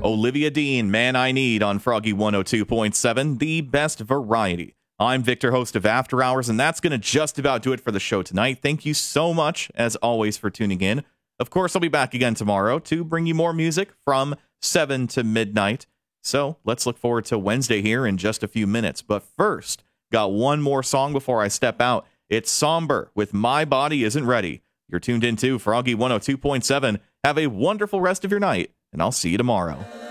Olivia Dean, Man I Need on Froggy 102.7, the best variety. I'm Victor, host of After Hours, and that's going to just about do it for the show tonight. Thank you so much, as always, for tuning in. Of course, I'll be back again tomorrow to bring you more music from 7 to midnight. So let's look forward to Wednesday here in just a few minutes. But first, got one more song before I step out. It's Somber with My Body Isn't Ready. You're tuned into Froggy 102.7. Have a wonderful rest of your night, and I'll see you tomorrow.